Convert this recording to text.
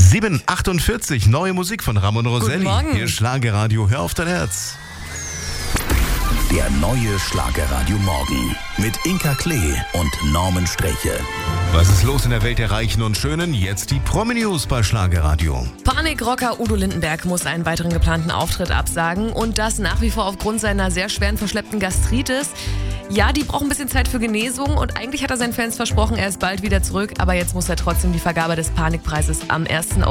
7:48, neue Musik von Ramon Roselli. Guten Morgen. Hier Schlagerradio, hör auf dein Herz. Der neue Schlagerradio Morgen mit Inka Klee und Norman Sträche. Was ist los in der Welt der Reichen und Schönen? Jetzt die Promi-News bei Schlagerradio. Panikrocker Udo Lindenberg muss einen weiteren geplanten Auftritt absagen und das nach wie vor aufgrund seiner sehr schweren verschleppten Gastritis. Ja, die braucht ein bisschen Zeit für Genesung und eigentlich hat er seinen Fans versprochen, er ist bald wieder zurück, aber jetzt muss er trotzdem die Vergabe des Panikpreises am 1.